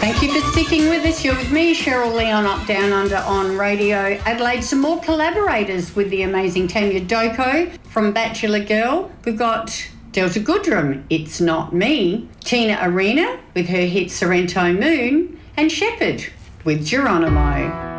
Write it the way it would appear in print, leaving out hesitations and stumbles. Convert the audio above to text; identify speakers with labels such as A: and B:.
A: Thank you for sticking with us. You're with me, Cheryl Leon, Up Down Under on Radio Adelaide. Some more collaborators with the amazing Tanya Doko from Bachelor Girl. We've got Delta Goodrum, It's Not Me, Tina Arena with her hit Sorrento Moon, and Shepherd with Geronimo.